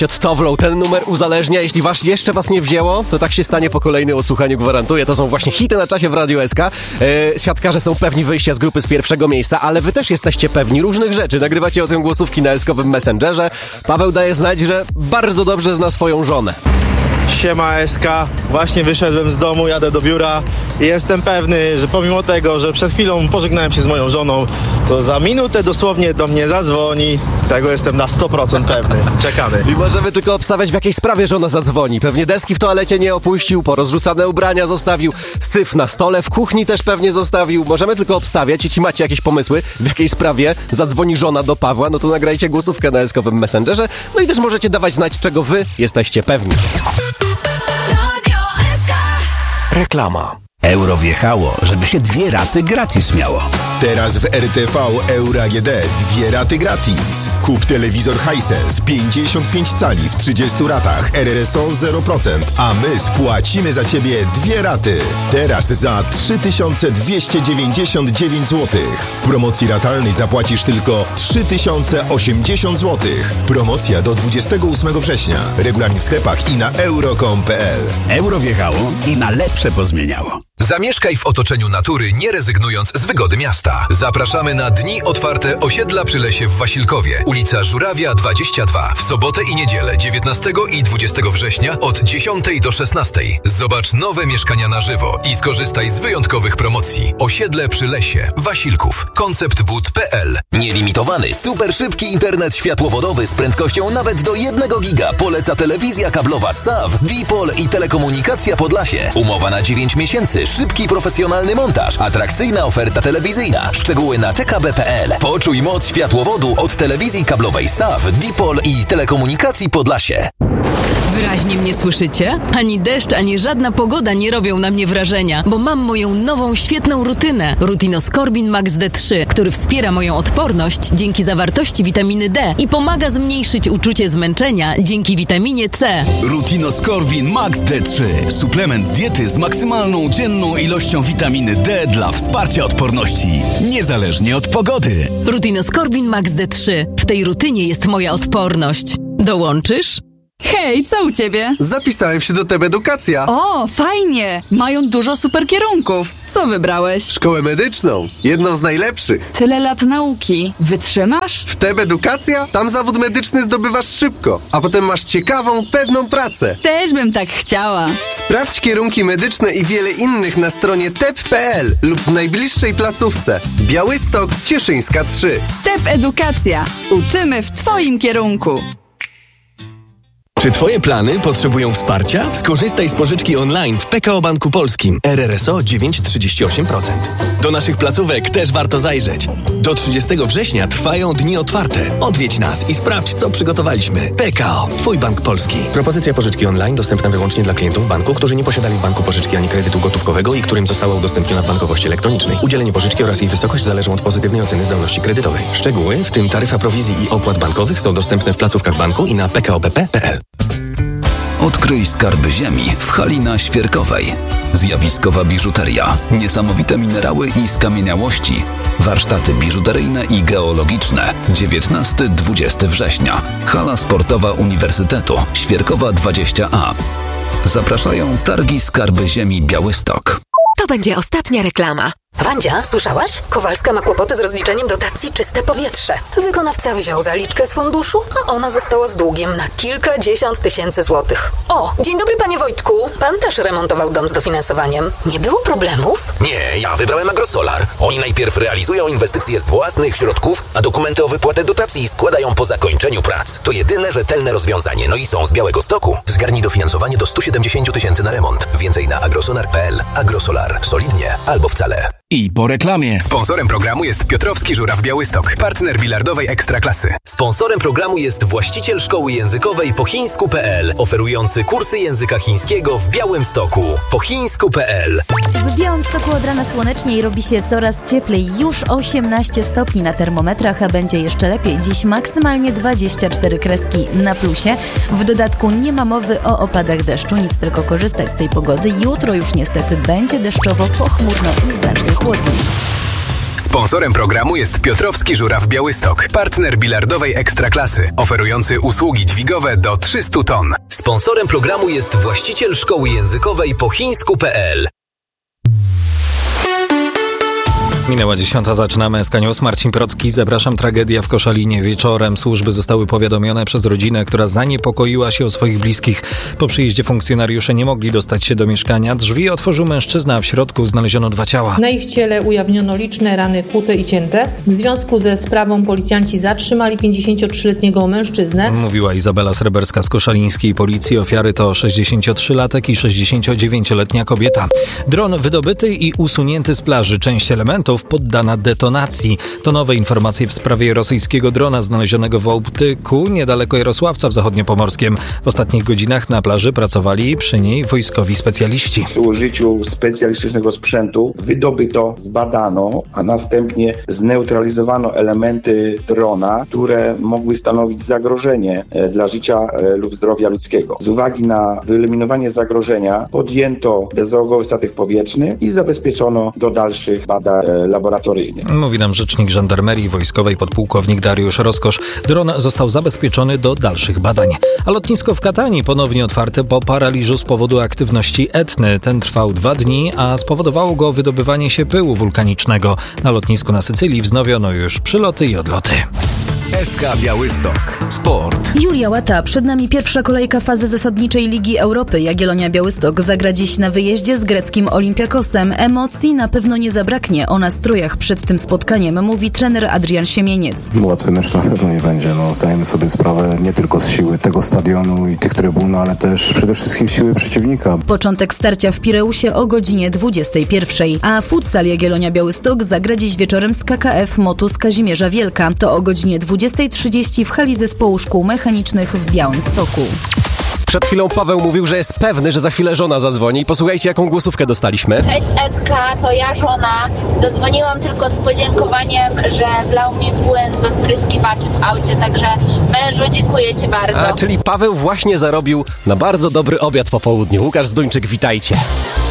Od Towlow. Ten numer uzależnia. Jeśli jeszcze was nie wzięło, to tak się stanie po kolejnym odsłuchaniu, gwarantuję. To są właśnie hity na czasie w Radiu SK. Siatkarze są pewni wyjścia z grupy z pierwszego miejsca, ale wy też jesteście pewni różnych rzeczy. Nagrywacie o tym głosówki na SK-owym Messengerze. Paweł daje znać, że bardzo dobrze zna swoją żonę. Siema SK, właśnie wyszedłem z domu, jadę do biura i jestem pewny, że pomimo tego, że przed chwilą pożegnałem się z moją żoną, to za minutę dosłownie do mnie zadzwoni. Tego jestem na 100% pewny. Czekamy. I możemy tylko obstawiać, w jakiej sprawie żona zadzwoni. Pewnie deski w toalecie nie opuścił, porozrzucane ubrania zostawił, syf na stole, w kuchni też pewnie zostawił. Możemy tylko obstawiać. Jeśli macie jakieś pomysły, w jakiej sprawie zadzwoni żona do Pawła, no to nagrajcie głosówkę na SK-owym Messengerze. No i też możecie dawać znać, czego wy jesteście pewni. Reklama. Euro wjechało, żeby się 2 raty gratis miało. Teraz w RTV Euro AGD 2 raty gratis. Kup telewizor Hisense 55 cali w 30 ratach, RRSO 0%, a my spłacimy za Ciebie 2 raty. Teraz za 3299 zł. W promocji ratalnej zapłacisz tylko 3080 zł. Promocja do 28 września. Regulamin w sklepach i na euro.com.pl. Euro wjechało i na lepsze pozmieniało. Zamieszkaj w otoczeniu natury, nie rezygnując z wygody miasta. Zapraszamy na Dni Otwarte Osiedla przy Lesie w Wasilkowie. Ulica Żurawia 22. W sobotę i niedzielę 19 i 20 września od 10 do 16. Zobacz nowe mieszkania na żywo i skorzystaj z wyjątkowych promocji. Osiedle przy Lesie, Wasilków. Konceptbud.pl. Nielimitowany, super szybki internet światłowodowy z prędkością nawet do 1 giga poleca telewizja kablowa SAW, Dipol i Telekomunikacja Podlasie. Umowa na 9 miesięcy. Szybki, profesjonalny montaż. Atrakcyjna oferta telewizyjna. Szczegóły na tkb.pl. Poczuj moc światłowodu od telewizji kablowej SAW, Dipol i Telekomunikacji Podlasie. Wyraźnie mnie słyszycie? Ani deszcz, ani żadna pogoda nie robią na mnie wrażenia, bo mam moją nową, świetną rutynę. Rutinoskorbin Max D3, który wspiera moją odporność dzięki zawartości witaminy D i pomaga zmniejszyć uczucie zmęczenia dzięki witaminie C. Rutinoskorbin Max D3. Suplement diety z maksymalną dzienną ilością witaminy D dla wsparcia odporności, niezależnie od pogody. Rutinoskorbin Max D3. W tej rutynie jest moja odporność. Dołączysz? Hej, co u ciebie? Zapisałem się do TEB Edukacja. O, fajnie! Mają dużo super kierunków. Co wybrałeś? Szkołę medyczną. Jedną z najlepszych. Tyle lat nauki. Wytrzymasz? W TEB Edukacja? Tam zawód medyczny zdobywasz szybko, a potem masz ciekawą, pewną pracę. Też bym tak chciała. Sprawdź kierunki medyczne i wiele innych na stronie tep.pl lub w najbliższej placówce. Białystok, Cieszyńska 3. TEB Edukacja. Uczymy w twoim kierunku. Czy Twoje plany potrzebują wsparcia? Skorzystaj z pożyczki online w PKO Banku Polskim. RRSO 9,38%. Do naszych placówek też warto zajrzeć. Do 30 września trwają Dni Otwarte. Odwiedź nas i sprawdź, co przygotowaliśmy. PKO, Twój Bank Polski. Propozycja pożyczki online dostępna wyłącznie dla klientów banku, którzy nie posiadali w banku pożyczki ani kredytu gotówkowego i którym została udostępniona w bankowości elektronicznej. Udzielenie pożyczki oraz jej wysokość zależą od pozytywnej oceny zdolności kredytowej. Szczegóły, w tym taryfa prowizji i opłat bankowych, są dostępne w placówkach banku i na pkobp.pl. Odkryj skarby ziemi w Halina Świerkowej. Zjawiskowa biżuteria, niesamowite minerały i skamieniałości. Warsztaty biżuteryjne i geologiczne. 19-20 września. Hala sportowa Uniwersytetu Świerkowa 20A. Zapraszają Targi Skarby Ziemi Białystok. To będzie ostatnia reklama. Wandzia, słyszałaś? Kowalska ma kłopoty z rozliczeniem dotacji Czyste Powietrze. Wykonawca wziął zaliczkę z funduszu, a ona została z długiem na kilkadziesiąt tysięcy złotych. O, dzień dobry panie Wojtku. Pan też remontował dom z dofinansowaniem. Nie było problemów? Nie, ja wybrałem Agrosolar. Oni najpierw realizują inwestycje z własnych środków, a dokumenty o wypłatę dotacji składają po zakończeniu prac. To jedyne rzetelne rozwiązanie, no i są z Białegostoku. Zgarnij dofinansowanie do 170 tysięcy na remont. Więcej na agrosolar.pl. Agrosolar. Solidnie albo wcale. I po reklamie. Sponsorem programu jest Piotrowski Żuraw Białystok, partner bilardowej Ekstraklasy. Sponsorem programu jest właściciel szkoły językowej pochińsku.pl, oferujący kursy języka chińskiego w Białymstoku. pochińsku.pl. W Białymstoku od rana słonecznie i robi się coraz cieplej. Już 18 stopni na termometrach, a będzie jeszcze lepiej. Dziś maksymalnie 24 kreski na plusie. W dodatku nie ma mowy o opadach deszczu, nic tylko korzystać z tej pogody. Jutro już niestety będzie deszczowo, pochmurno i znacznie chłodniej. Sponsorem programu jest Piotrowski Żuraw Białystok, partner bilardowej Ekstraklasy, oferujący usługi dźwigowe do 300 ton. Sponsorem programu jest właściciel szkoły językowej pochińsku.pl. Minęła 10, zaczynamy SK News. Marcin Procki, zapraszam. Tragedia w Koszalinie. Wieczorem służby zostały powiadomione przez rodzinę, która zaniepokoiła się o swoich bliskich. Po przyjeździe funkcjonariusze nie mogli dostać się do mieszkania. Drzwi otworzył mężczyzna, a w środku znaleziono 2 ciała. Na ich ciele ujawniono liczne rany kłute i cięte. W związku ze sprawą policjanci zatrzymali 53-letniego mężczyznę. Mówiła Izabela Sreberska z koszalińskiej policji. Ofiary to 63-latek i 69-letnia kobieta. Dron wydobyty i usunięty z plaży. Część elementów poddana detonacji. To nowe informacje w sprawie rosyjskiego drona znalezionego w Ołptyku, niedaleko Jarosławca w Zachodniopomorskiem. W ostatnich godzinach na plaży pracowali przy niej wojskowi specjaliści. Przy użyciu specjalistycznego sprzętu wydobyto, zbadano, a następnie zneutralizowano elementy drona, które mogły stanowić zagrożenie dla życia lub zdrowia ludzkiego. Z uwagi na wyeliminowanie zagrożenia podjęto bezzałogowy statek powietrzny i zabezpieczono do dalszych badań laboratoryjnych. Mówi nam rzecznik żandarmerii wojskowej podpułkownik Dariusz Roskosz. Dron został zabezpieczony do dalszych badań. A lotnisko w Katanii ponownie otwarte po paraliżu z powodu aktywności Etny. Ten trwał 2 dni, a spowodowało go wydobywanie się pyłu wulkanicznego. Na lotnisku na Sycylii wznowiono już przyloty i odloty. SK Białystok. Sport. Julia Łata, przed nami pierwsza kolejka fazy zasadniczej Ligi Europy. Jagiellonia Białystok zagra dziś na wyjeździe z greckim Olympiakosem. Emocji na pewno nie zabraknie. O nastrojach przed tym spotkaniem mówi trener Adrian Siemieniec. Łatwy mecz na pewno nie będzie. Zdajemy sobie sprawę nie tylko z siły tego stadionu i tych trybun, ale też przede wszystkim siły przeciwnika. Początek starcia w Pireusie o godzinie 21. A futsal Jagiellonia Białystok zagra dziś wieczorem z KKF Motus Kazimierza Wielka. To o godzinie 20:30 w hali zespołu szkół mechanicznych w Białymstoku. Przed chwilą Paweł mówił, że jest pewny, że za chwilę żona zadzwoni. Posłuchajcie, jaką głosówkę dostaliśmy. Cześć SK, to ja żona. Zadzwoniłam tylko z podziękowaniem, że wlał mi płyn do spryskiwaczy w aucie, także mężu, dziękuję Ci bardzo. Czyli Paweł właśnie zarobił na bardzo dobry obiad po południu. Łukasz Zduńczyk, witajcie.